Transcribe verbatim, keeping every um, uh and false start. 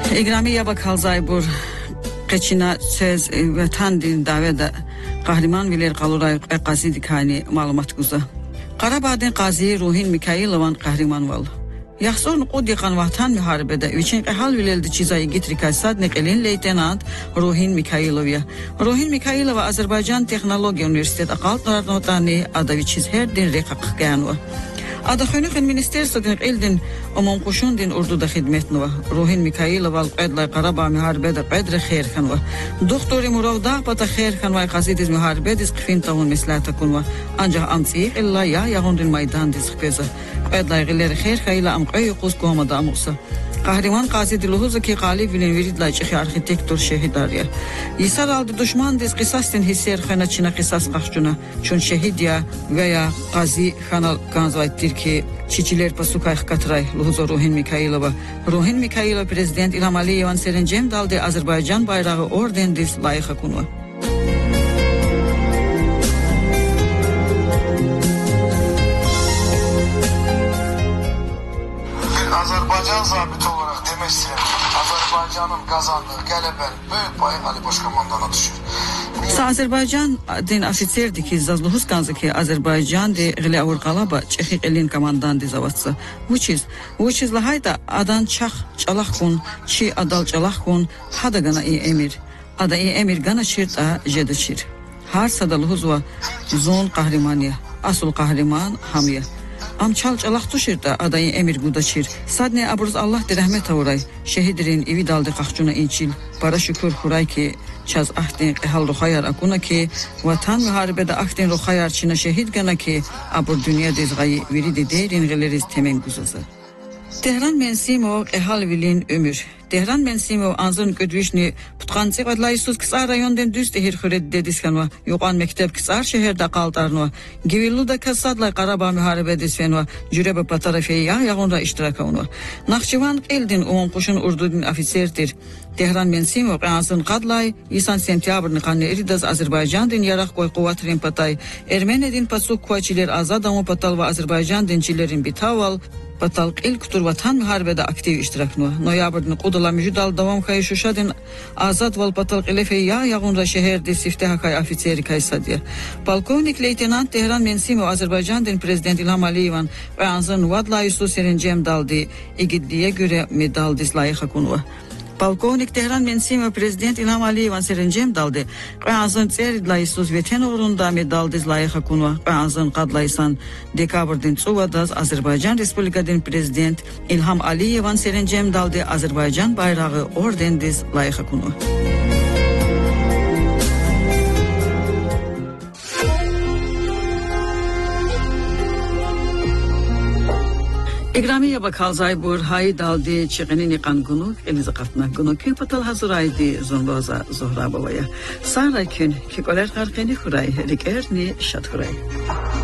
İgrami ya bakalzay bur qeçina söz ve tandin davada qahraman viler qaluray qazi dikani malumat guza. Qarabağdın qazi Ruhin Mikhailovan qahraman val. Yaxson qodiqan vatan müharibede üçün qahal vileldi çizayı getrikay sadnek elin leytenant Ruhin Mikhailovya. Ruhin Mikhailova Azerbaycan Texnologiya Üniversiteti aqalt notani adaviçiz her din reqaq qanwa. Adaxönüxün ministersodun eldin umum qoşundin urduda xidmetnova. Ruhin Mikhailova qadlay Qarabağ müharibede qadri xeyrxanwa. Doktori Muravda pata xeyrxanwa qazidiz müharibediz qfintavun mislata kunwa. Ancaq amtsiq illa ya yağundin maydan diz qpeza. Qadlay giller xeyrxayla am qayuquz qomada amuqsa. Qahraman qazi diluhuzu ki qalib vilin viridlay çixi arxitektor şehidariya. Yisar aldı düşman diz qisastin hisser xana çina qisas qaxçuna. Çun şehidya veya qazi xanal ganzvayttir ki çiçiler pasukay qatray luhuzu Ruhin Mikhailova. Ruhin Mikhailova prezident İlham Aliyevan serincem daldı Azerbaycan bayrağı orden diz layıqa kunwa. Azerbaycan zabiti olarak demesi Azerbaycan'ın kazandığı gələbənin büyük payı Ali Başkomandan'a düşür. Sa Azerbaycan din ofitserdi ki zazluhuz kanzı ki Azerbaycan de gile avurqalaba çexiq elin komandan de zavatsa. Which is, which is lahayda adan çax çalaq kun, çi adal çalaq kun, hada gana i emir. Ada i emir gana şirt a jeda şir. Har sadaluhuz va zon qahrimaniya, asul qahriman hamiya. Am çal çalaq tuşirda adayı emir gudaçir. Sadne abruz Allah de rahmet avray. Şehidirin evi daldı qaxçuna inçil. Para şükür huray ki çaz ahdin qehal ruhayar akuna ki vatan müharibede ahdin ruhayar çina şehid gana ki abur dünya dezgayı viridi derin geleriz temen guzaza. Tehran mensimo qehal vilin ömür. Tehran mensimo anzın gödvişni putqansı qadlaysuz qısar rayondan düz tehir xured dediskanwa yoqan mektep qısar şehirde qaltarnwa Givilluda kasadla Qarabağ müharibedisvenwa jürebe patarafeya yağonda iştirakanwa Naxçıvan eldin umum qoşun urdudin ofitserdir Tehran mensimo qansın qadlay isan sentyabrni qanne eridaz Azerbaycan din yaraq qoy quvvatrin patay Ermenedin pasuk quaçiler azadamı patal ve Azerbaycan dinçilerin bitaval Patal ilk tur vatan müharibede aktiv iştiraknwa. Noyabr'ın qudala müjdal davam kay şuşadin azad val patal qelefe ya yağunra şehirde sifteha kay ofitseri kay sadiya. Polkovnik leytenant Tehran mensimo Azerbaycan din prezident İlham Aliyevan ve anzın vadla Yusuf serincem daldı. İgidliye göre medal dislayiqa kunwa. Polkovnik Tehran mensimo prezident İlham Aliyevan serincem daldı. Qanzın tseridlayısuz veten uğrunda medal dislayiqa kunwa. Qanzın qadlaysan dekabr'din tsuvadaz Azerbaycan Respublikadın prezident İlham Aliyevan serincem daldı. Azerbaycan bayrağı orden dislayiqa kunwa. İgramiye bakalzay bur hay daldi çiğinin iqan gunu elize qatna gunu kün patal hazıraydı zonloza zohra babaya. Sonra kün ki koler qarqeni xuray rikerni şat xuray.